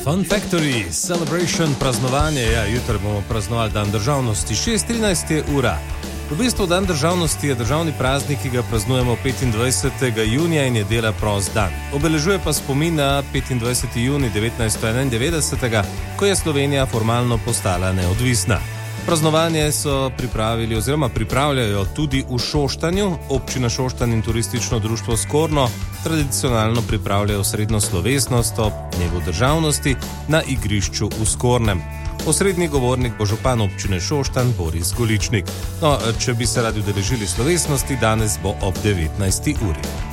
Fun Factory, celebration, praznovanje. Ja, jutri bomo praznovali dan državnosti, 6:13 je ura. V bistvu dan državnosti je državni praznik, ki ga praznujemo 25. junija in je dela prost dan. Obeležuje pa spomin na 25. junij 1991, ko je Slovenija formalno postala neodvisna. Praznovanje so pripravili oziroma pripravljajo tudi v Šoštanju. Občina Šoštanj in turistično društvo Skorno tradicionalno pripravljajo srednjo slovesnost ob dnevu državnosti na igrišču v Skornem. Osrednji govornik bo župan občine Šoštanj Boris Goličnik. No, če bi se radi udeležili slovesnosti, danes bo ob 19. uri.